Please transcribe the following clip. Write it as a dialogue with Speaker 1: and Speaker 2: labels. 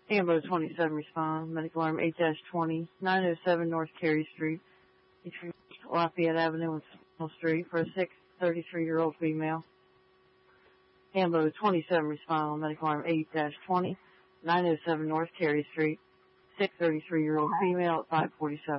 Speaker 1: Ambo 27 respond. Medical alarm 8-20, 907 North Cary Street, between Lafayette Avenue and Small Street for a 33-year-old female. Ambo 27 respond. Medical alarm 8-20, 907 North Cary Street, 33-year-old female at 547.